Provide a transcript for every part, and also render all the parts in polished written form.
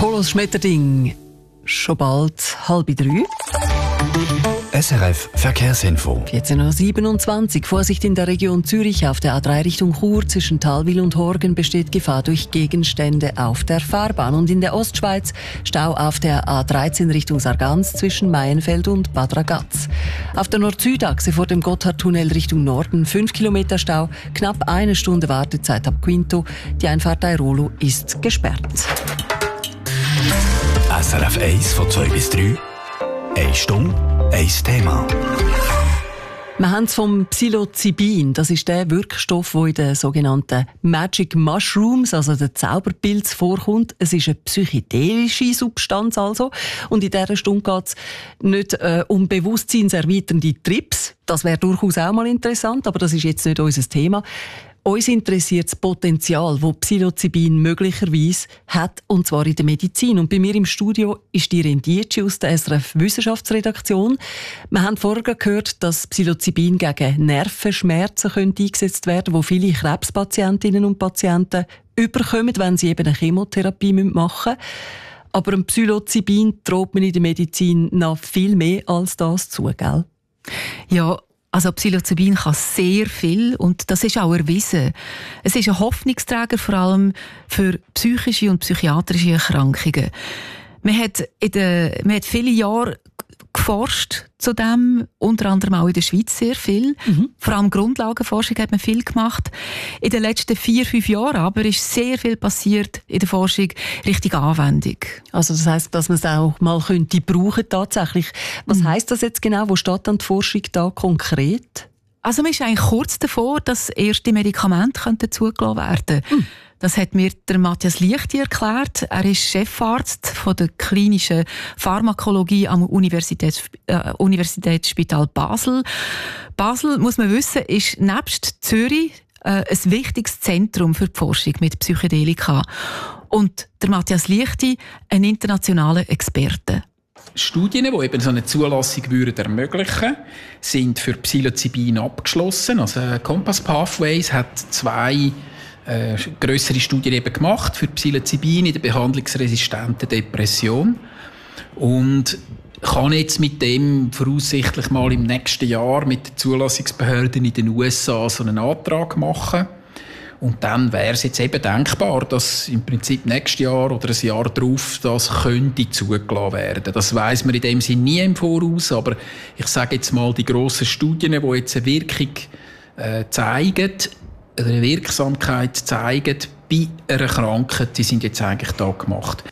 Polos Schmetterding. Schon bald 2:30. SRF Verkehrsinfo. 14:27 Uhr. Vorsicht in der Region Zürich auf der A3 Richtung Chur. Zwischen Thalwil und Horgen besteht Gefahr durch Gegenstände auf der Fahrbahn. Und in der Ostschweiz Stau auf der A13 Richtung Sargans zwischen Maienfeld und Bad Ragaz. Auf der Nord-Süd-Achse vor dem Gotthardtunnel Richtung Norden 5 Kilometer Stau. Knapp 1 Stunde Wartezeit ab Quinto. Die Einfahrt Airolo ist gesperrt. SRF 1 von 2 bis 3. 1 Stunde, 1 Thema. Wir haben es vom Psilocybin. Das ist der Wirkstoff, der in den sogenannten Magic Mushrooms, also den Zauberpilz, vorkommt. Es ist eine psychedelische Substanz also. Und in dieser Stunde geht es nicht um bewusstseinserweiternde Trips. Das wäre durchaus auch mal interessant, aber das ist jetzt nicht unser Thema. Uns interessiert das Potenzial, das Psilocybin möglicherweise hat, und zwar in der Medizin. Und bei mir im Studio ist die Rendici aus der SRF Wissenschaftsredaktion. Wir haben vorher gehört, dass Psilocybin gegen Nervenschmerzen eingesetzt werden könnte, die viele Krebspatientinnen und Patienten überkommen, wenn sie eben eine Chemotherapie machen müssen. Aber ein Psilocybin traut man in der Medizin noch viel mehr als das zu, gell? Ja, also Psilocybin kann sehr viel und das ist auch erwiesen. Es ist ein Hoffnungsträger vor allem für psychische und psychiatrische Erkrankungen. Man hat viele Jahre geforscht zu dem, unter anderem auch in der Schweiz sehr viel. Vor allem Grundlagenforschung hat man viel gemacht. In den letzten 4-5 Jahren aber ist sehr viel passiert in der Forschung Richtung Anwendung. Also das heisst, dass man es auch mal könnte brauchen tatsächlich. Was heisst das jetzt genau? Wo steht dann die Forschung da konkret? Also man ist eigentlich kurz davor, dass erste Medikamente zugelassen werden könnten. Das hat mir der Matthias Liechti erklärt. Er ist Chefarzt von der klinischen Pharmakologie am Universitätsspital Basel. Basel, muss man wissen, ist nebst Zürich ein wichtiges Zentrum für die Forschung mit Psychedelika. Und der Matthias Liechti, ein internationaler Experte. Studien, die eben so eine Zulassung ermöglichen, sind für Psilocybin abgeschlossen. Also Compass Pathways hat 2 grössere Studien eben gemacht für Psilocybin in der behandlungsresistenten Depression und kann jetzt mit dem voraussichtlich mal im nächsten Jahr mit den Zulassungsbehörden in den USA so einen Antrag machen. Und dann wäre es jetzt eben denkbar, dass im Prinzip nächstes Jahr oder ein Jahr darauf das könnte zugelassen werden. Das weiss man in dem Sinne nie im Voraus, aber ich sage jetzt mal, die grossen Studien, die jetzt eine Wirkung zeigen, eine Wirksamkeit zeigen bei einer Krankheit, die sind jetzt eigentlich da gemacht.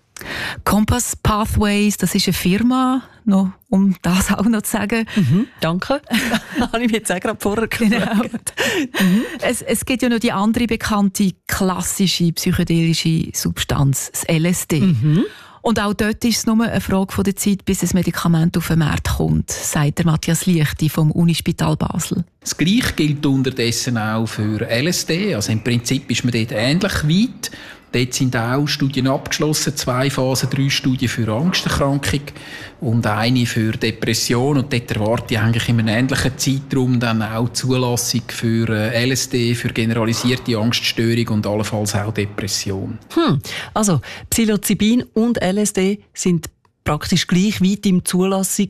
Compass Pathways, das ist eine Firma, noch, um das auch noch zu sagen. Danke. Habe ich mir jetzt auch gerade vorher gefragt. Genau. Es gibt ja noch die andere bekannte klassische psychedelische Substanz, das LSD. Und auch dort ist es nur eine Frage der Zeit, bis ein Medikament auf den Markt kommt, sagt der Matthias Liechti vom Unispital Basel. Das Gleiche gilt unterdessen auch für LSD. Also im Prinzip ist man dort ähnlich weit. Dort sind auch Studien abgeschlossen, 2 Phasen, 3 Studien für Angsterkrankung und eine für Depression. Und dort erwarte ich eigentlich in einem ähnlichen Zeitraum dann auch Zulassung für LSD, für generalisierte Angststörung und allenfalls auch Depression. Also Psilocybin und LSD sind praktisch gleich weit im